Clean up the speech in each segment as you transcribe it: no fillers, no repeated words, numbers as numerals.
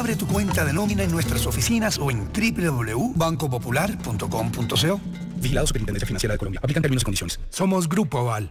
Abre tu cuenta de nómina en nuestras oficinas o en www.bancopopular.com.co. Vigilado Superintendencia Financiera de Colombia. Aplican términos y condiciones. Somos Grupo Aval.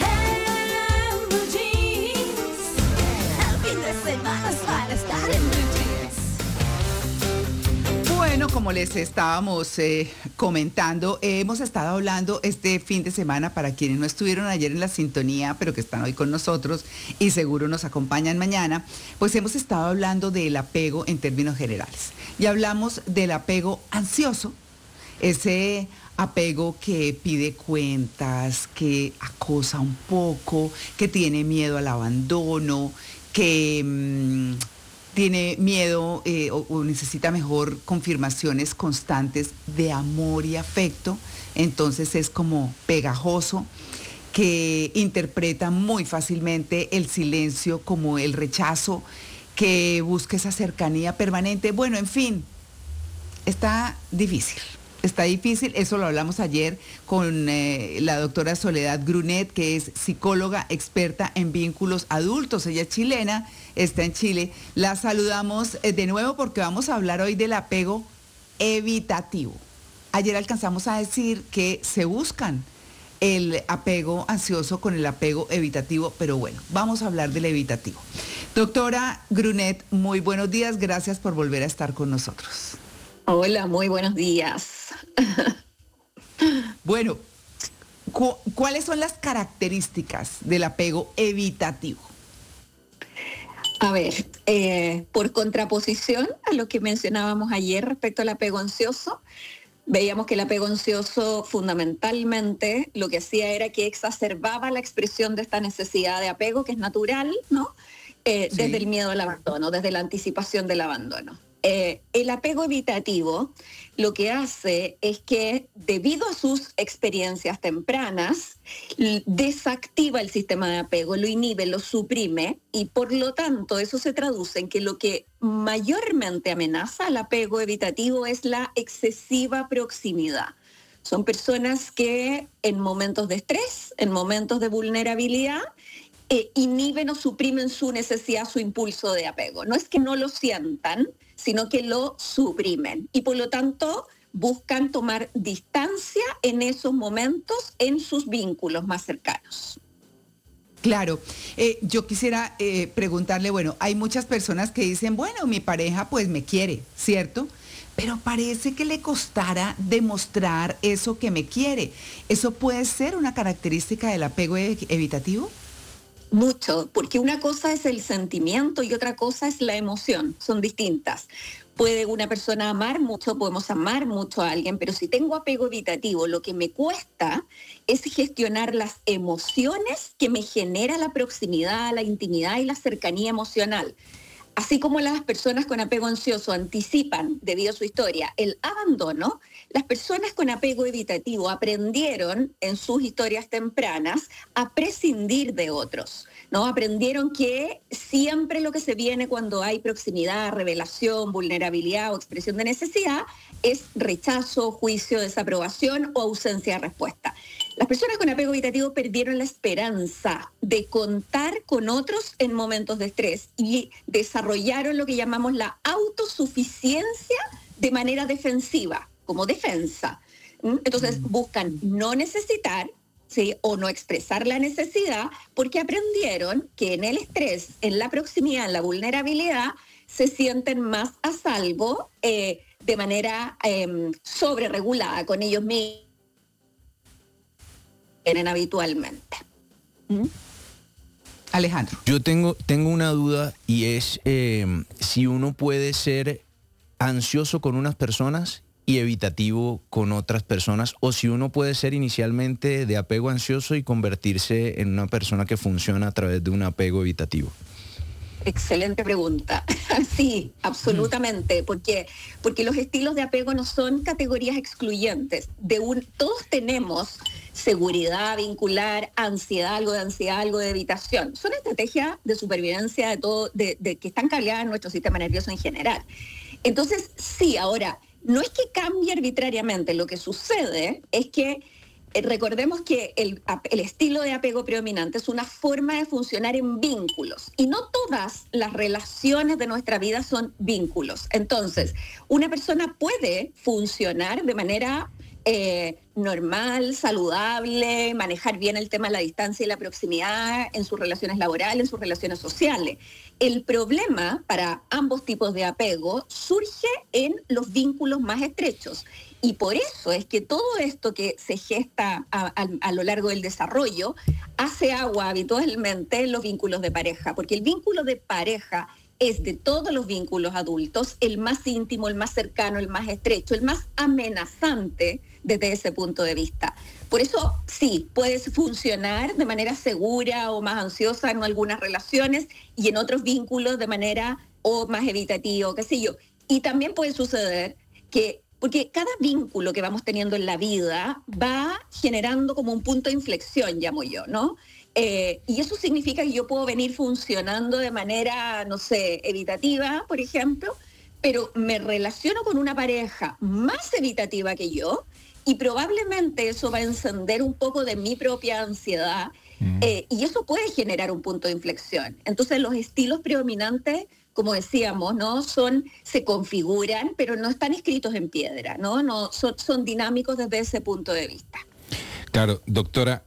Bueno, como les estábamos comentando, hemos estado hablando este fin de semana, para quienes no estuvieron ayer en la sintonía, pero que están hoy con nosotros y seguro nos acompañan mañana, pues hemos estado hablando del apego en términos generales. Y hablamos del apego ansioso, ese apego que pide cuentas, que acosa un poco, que tiene miedo al abandono, que tiene miedo o necesita mejor confirmaciones constantes de amor y afecto. Entonces es como pegajoso, que interpreta muy fácilmente el silencio como el rechazo, que busca esa cercanía permanente. Bueno, en fin, está difícil. Está difícil, eso lo hablamos ayer con la doctora Soledad Grunet, que es psicóloga experta en vínculos adultos. Ella es chilena, está en Chile. La saludamos de nuevo porque vamos a hablar hoy del apego evitativo. Ayer alcanzamos a decir que se buscan el apego ansioso con el apego evitativo, pero bueno, vamos a hablar del evitativo. Doctora Grunet, muy buenos días, gracias por volver a estar con nosotros. Hola, muy buenos días. Bueno, ¿cuáles son las características del apego evitativo? A ver, por contraposición a lo que mencionábamos ayer respecto al apego ansioso, veíamos que el apego ansioso fundamentalmente lo que hacía era que exacerbaba la expresión de esta necesidad de apego, que es natural, ¿no? Desde el miedo al abandono, desde la anticipación del abandono. El apego evitativo lo que hace es que, debido a sus experiencias tempranas, desactiva el sistema de apego, lo inhibe, lo suprime, y por lo tanto eso se traduce en que lo que mayormente amenaza al apego evitativo es la excesiva proximidad. Son personas que en momentos de estrés, en momentos de vulnerabilidad, inhiben o suprimen su necesidad, su impulso de apego. No es que no lo sientan, sino que lo suprimen. Y por lo tanto buscan tomar distancia en esos momentos en sus vínculos más cercanos. Claro, yo quisiera preguntarle, bueno, hay muchas personas que dicen, bueno, mi pareja pues me quiere, ¿cierto? Pero parece que le costara demostrar eso que me quiere. ¿Eso puede ser una característica del apego evitativo? Mucho, porque una cosa es el sentimiento y otra cosa es la emoción, son distintas. Puede una persona amar mucho, podemos amar mucho a alguien, pero si tengo apego evitativo, lo que me cuesta es gestionar las emociones que me genera la proximidad, la intimidad y la cercanía emocional. Así como las personas con apego ansioso anticipan, debido a su historia, el abandono, las personas con apego evitativo aprendieron en sus historias tempranas a prescindir de otros, ¿no? Aprendieron que siempre lo que se viene cuando hay proximidad, revelación, vulnerabilidad o expresión de necesidad es rechazo, juicio, desaprobación o ausencia de respuesta. Las personas con apego evitativo perdieron la esperanza de contar con otros en momentos de estrés y desarrollaron lo que llamamos la autosuficiencia de manera defensiva, como defensa. Entonces buscan no necesitar, ¿sí?, o no expresar la necesidad, porque aprendieron que en el estrés, en la proximidad, en la vulnerabilidad, se sienten más a salvo de manera sobreregulada con ellos mismos habitualmente. Alejandro. Yo tengo una duda, y es si uno puede ser ansioso con unas personas y evitativo con otras personas, o si uno puede ser inicialmente de apego ansioso y convertirse en una persona que funciona a través de un apego evitativo. Excelente pregunta. Sí, absolutamente, porque los estilos de apego no son categorías excluyentes. Todos tenemos seguridad vincular, ansiedad, algo de evitación. Son estrategias de supervivencia de que están cableadas en nuestro sistema nervioso en general. Entonces, sí, ahora, no es que cambie arbitrariamente, lo que sucede es que recordemos que el estilo de apego predominante es una forma de funcionar en vínculos y no todas las relaciones de nuestra vida son vínculos. Entonces, una persona puede funcionar de manera normal, saludable, manejar bien el tema de la distancia y la proximidad en sus relaciones laborales, en sus relaciones sociales. El problema para ambos tipos de apego surge en los vínculos más estrechos. Y por eso es que todo esto que se gesta a lo largo del desarrollo hace agua habitualmente en los vínculos de pareja, porque el vínculo de pareja es de todos los vínculos adultos el más íntimo, el más cercano, el más estrecho, el más amenazante desde ese punto de vista. Por eso sí, puedes funcionar de manera segura o más ansiosa en algunas relaciones y en otros vínculos de manera o más evitativa, qué sé yo. Y también puede suceder que, porque cada vínculo que vamos teniendo en la vida va generando como un punto de inflexión, llamo yo, ¿no? Y eso significa que yo puedo venir funcionando de manera, no sé, evitativa, por ejemplo, pero me relaciono con una pareja más evitativa que yo y probablemente eso va a encender un poco de mi propia ansiedad y eso puede generar un punto de inflexión. Entonces los estilos predominantes, como decíamos, ¿no? Se configuran, pero no están escritos en piedra, ¿no? Son dinámicos desde ese punto de vista. Claro, doctora,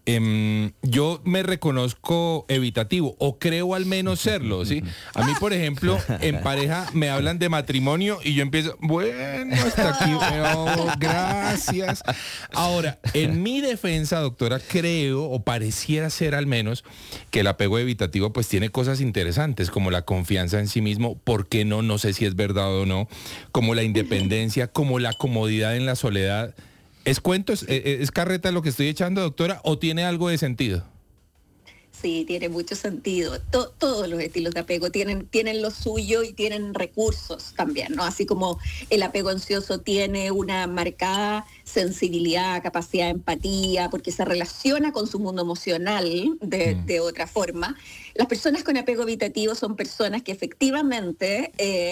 yo me reconozco evitativo, o creo al menos serlo, ¿sí? A mí, por ejemplo, en pareja me hablan de matrimonio y yo empiezo, bueno, hasta aquí, oh, gracias. Ahora, en mi defensa, doctora, creo, o pareciera ser al menos, que el apego evitativo pues tiene cosas interesantes, como la confianza en sí mismo, ¿por qué no? No sé si es verdad o no, como la independencia, como la comodidad en la soledad. ¿Es cuento, es carreta lo que estoy echando, doctora, o tiene algo de sentido? Sí, tiene mucho sentido. Todos los estilos de apego tienen lo suyo y tienen recursos también, ¿no? Así como el apego ansioso tiene una marcada sensibilidad, capacidad de empatía, porque se relaciona con su mundo emocional de otra forma. Las personas con apego evitativo son personas que efectivamente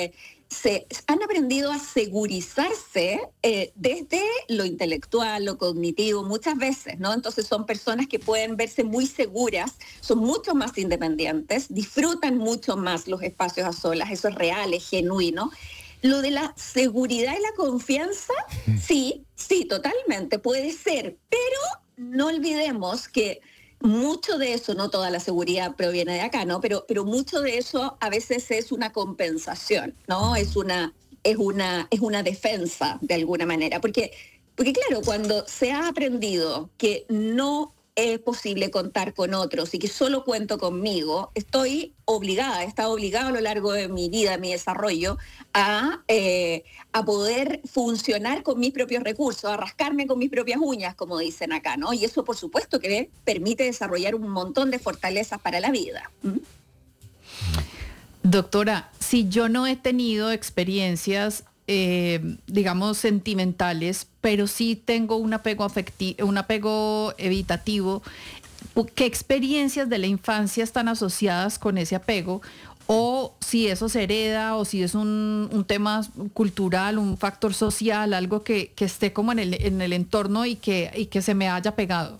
se han aprendido a segurizarse desde lo intelectual, lo cognitivo, muchas veces, ¿no? Entonces son personas que pueden verse muy seguras, son mucho más independientes, disfrutan mucho más los espacios a solas, eso es real, es genuino. Lo de la seguridad y la confianza, sí, totalmente, puede ser, pero no olvidemos que mucho de eso, no toda la seguridad proviene de acá, ¿no? Pero mucho de eso a veces es una compensación, ¿no? Es una defensa de alguna manera. Porque claro, cuando se ha aprendido que no es posible contar con otros y que solo cuento conmigo, he estado obligada a lo largo de mi vida, mi desarrollo, a poder funcionar con mis propios recursos, a rascarme con mis propias uñas, como dicen acá, ¿no? Y eso, por supuesto, que permite desarrollar un montón de fortalezas para la vida. Doctora, si yo no he tenido experiencias digamos, sentimentales, pero sí tengo un apego evitativo, ¿qué experiencias de la infancia están asociadas con ese apego? O si eso se hereda, o si es un tema cultural, un factor social, algo que esté como en el entorno y que se me haya pegado.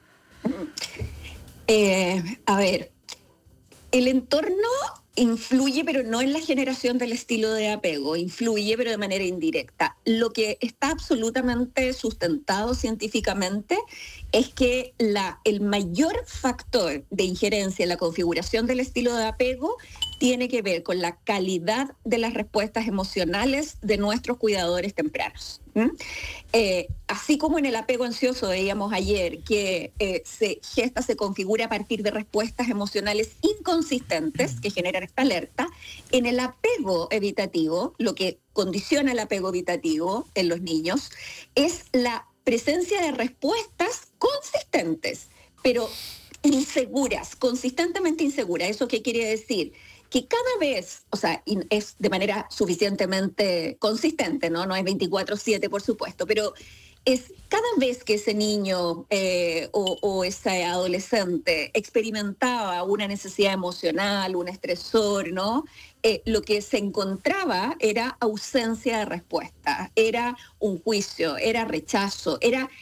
A ver, el entorno influye, pero no en la generación del estilo de apego, influye, pero de manera indirecta. Lo que está absolutamente sustentado científicamente es que el mayor factor de injerencia en la configuración del estilo de apego tiene que ver con la calidad de las respuestas emocionales de nuestros cuidadores tempranos. Así como en el apego ansioso veíamos ayer que se configura a partir de respuestas emocionales inconsistentes que generan esta alerta, en el apego evitativo, lo que condiciona el apego evitativo en los niños es la presencia de respuestas consistentes, pero inseguras, consistentemente inseguras. ¿Eso qué quiere decir? Que cada vez, o sea, es de manera suficientemente consistente, ¿no? No es 24/7, por supuesto, pero es cada vez que ese niño o ese adolescente experimentaba una necesidad emocional, un estresor, ¿no? Lo que se encontraba era ausencia de respuesta, era un juicio, era rechazo, era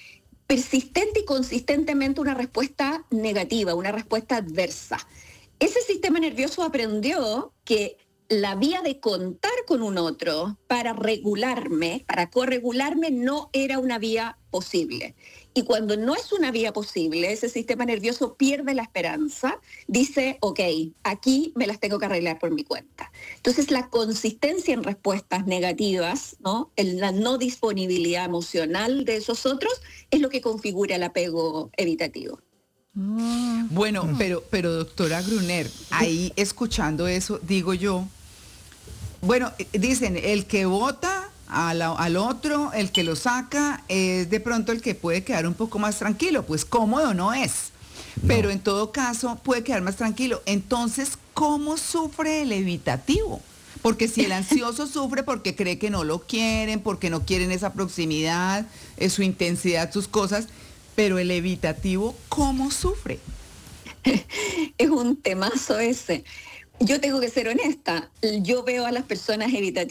persistente y consistentemente una respuesta negativa, una respuesta adversa. Ese sistema nervioso aprendió que la vía de contar con un otro para regularme, para corregularme, no era una vía posible. Y cuando no es una vía posible, ese sistema nervioso pierde la esperanza, dice, ok, aquí me las tengo que arreglar por mi cuenta. Entonces la consistencia en respuestas negativas, ¿no? La no disponibilidad emocional de esos otros es lo que configura el apego evitativo. Bueno, pero doctora Gruner, ahí escuchando eso, digo yo, bueno, dicen, el que vota al otro, el que lo saca, es de pronto el que puede quedar un poco más tranquilo. Pues cómodo no es, pero en todo caso puede quedar más tranquilo. Entonces, ¿cómo sufre el evitativo? Porque si el ansioso sufre porque cree que no lo quieren, porque no quieren esa proximidad, su intensidad, sus cosas, pero el evitativo, ¿cómo sufre? Es un temazo ese. Yo tengo que ser honesta, yo veo a las personas evitativas